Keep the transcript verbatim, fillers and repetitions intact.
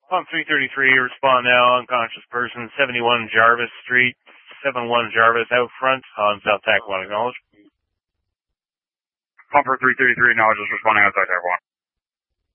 Pump three thirty-three, respond now, unconscious person, seventy-one Jarvis Street, seventy-one Jarvis out front on South Tac one, acknowledge. Pumper three thirty-three, now just responding outside Tac one.